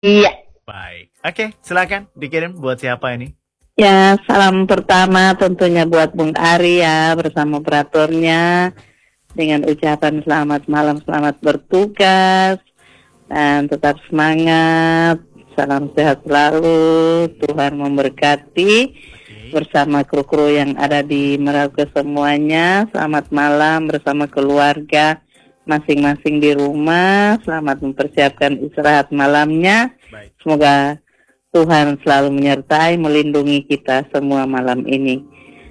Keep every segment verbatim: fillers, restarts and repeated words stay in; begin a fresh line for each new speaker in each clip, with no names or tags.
Iya.
Baik. Oke, silakan dikirim buat siapa ini?
Ya, salam pertama tentunya buat Bung Ari ya bersama operatornya dengan ucapan selamat malam, selamat bertugas dan tetap semangat. Salam sehat selalu, Tuhan memberkati
Oke.
bersama kru-kru yang ada di Merauke semuanya. Selamat malam bersama keluarga masing-masing di rumah. Selamat mempersiapkan istirahat malamnya.
Baik.
Semoga Tuhan selalu menyertai, melindungi kita semua malam ini.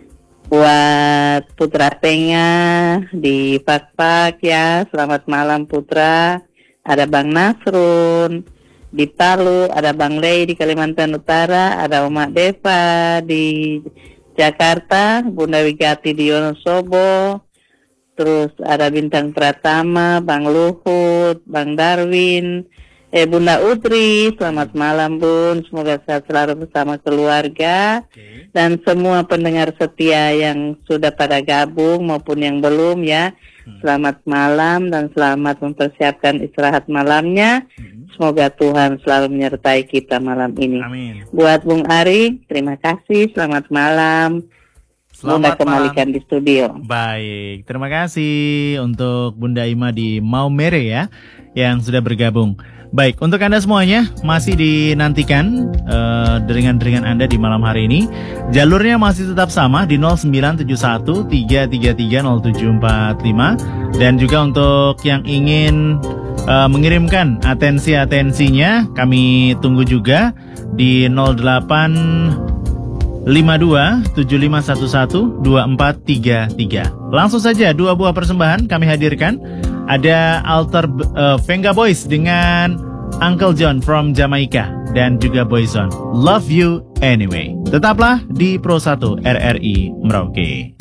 Buat Putra Tengah di Pak-Pak ya, selamat malam Putra. Ada Bang Nasrun di Palu, ada Bang Lei di Kalimantan Utara, ada Oma Deva di Jakarta, Bunda Wigati di Wonosobo, terus ada Bintang Pratama, Bang Luhut, Bang Darwin, eh Bunda Utri, selamat malam Bun, semoga sehat selalu bersama keluarga.
Oke.
Dan semua pendengar setia yang sudah pada gabung maupun yang belum ya, selamat malam dan selamat mempersiapkan istirahat malamnya.
Hmm.
Semoga Tuhan selalu menyertai kita malam ini.
Amin.
Buat Bung Ari, terima kasih, selamat malam. Bunda
Selamat
kembalikan
malam.
di studio.
Baik, terima kasih untuk Bunda Ima di Maumere ya yang sudah bergabung. Baik, untuk Anda semuanya masih dinantikan uh, deringan-deringan Anda di malam hari ini. Jalurnya masih tetap sama di nol sembilan tujuh satu tiga tiga tiga nol tujuh empat lima. Dan juga untuk yang ingin uh, mengirimkan atensi-atensinya, kami tunggu juga di nol delapan lima dua tujuh lima satu satu dua empat tiga tiga. Langsung saja dua buah persembahan kami hadirkan. Ada Alter uh, Venga Boys dengan Uncle John from Jamaica dan juga Boyzone Love You Anyway. Tetaplah di Pro satu R R I Merauke.